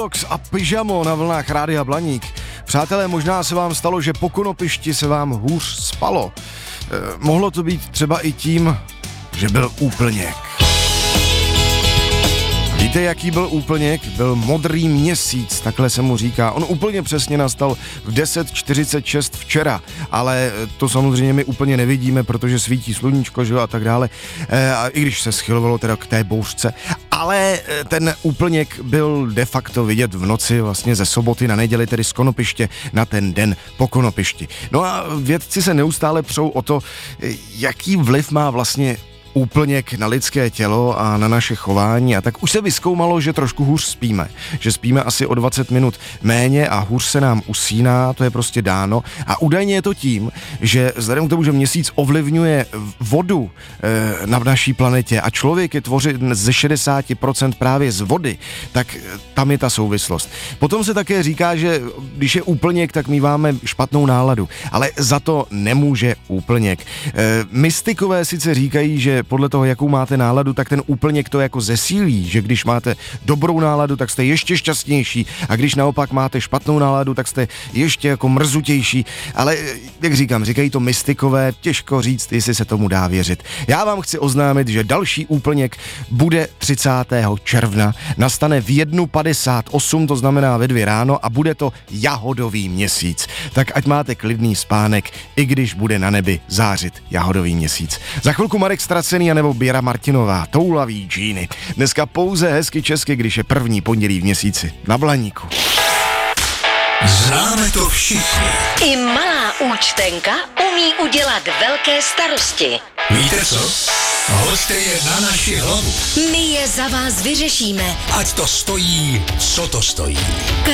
A pyžamo na vlnách Rádia Blaník. Přátelé, možná se vám stalo, že po konopišti se vám hůř spalo. Mohlo to být třeba i tím, že byl úplněk. Víte, jaký byl úplněk? Byl modrý měsíc, takhle se mu říká. On úplně přesně nastal v 10:46 včera, ale to samozřejmě my úplně nevidíme, protože svítí sluníčko, že jo, a tak dále. A i když se schylovalo teda k té bouřce. Ale ten úplněk byl de facto vidět v noci vlastně ze soboty na neděli, tedy z konopiště na ten den po konopišti. No a vědci se neustále přou o to, jaký vliv má vlastně úplněk na lidské tělo a na naše chování, a tak už se vyzkoumalo, že trošku hůř spíme. Že spíme asi o 20 minut méně a hůř se nám usíná, to je prostě dáno. A údajně je to tím, že vzhledem k tomu, že měsíc ovlivňuje vodu na naší planetě a člověk je tvořen ze 60% právě z vody, tak tam je ta souvislost. Potom se také říká, že když je úplněk, tak míváme špatnou náladu, ale za to nemůže úplněk. Mystikové sice říkají, že podle toho, jakou máte náladu, tak ten úplněk to jako zesílí, že když máte dobrou náladu, tak jste ještě šťastnější, a když naopak máte špatnou náladu, tak jste ještě jako mrzutější, ale jak říkám, říkají to mystikové, těžko říct, jestli se tomu dá věřit. Já vám chci oznámit, že další úplněk bude 30. června, nastane v 1:58, to znamená ve 2 ráno, a bude to jahodový měsíc. Tak ať máte klidný spánek, i když bude na nebi zářit jahodový měsíc. Za chvilku Marek Stracený a nebo Běra Martinová, toulavý džíny. Dneska pouze hezky česky, když je první pondělí v měsíci. Na Blaníku. Známe to všichni. I malá účtenka umí udělat velké starosti. Víte co? Hoďte je na naši hlavu. My je za vás vyřešíme. Ať to stojí, co to stojí.